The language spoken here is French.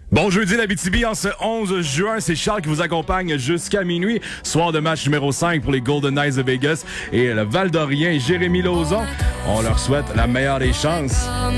Bon jeudi l'Abitibi en ce 11 juin, c'est Charles qui vous accompagne jusqu'à minuit. Soir de match numéro 5 pour les Golden Knights de Vegas et le Val-d'Orien et Jérémy Lauzon. On leur souhaite la meilleure des chances.